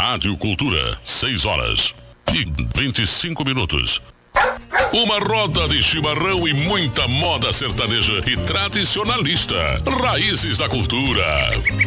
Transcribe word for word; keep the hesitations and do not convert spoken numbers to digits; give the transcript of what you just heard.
Rádio Cultura, seis horas e vinte e cinco minutos. Uma roda de chimarrão e muita moda sertaneja e tradicionalista. Raízes da cultura.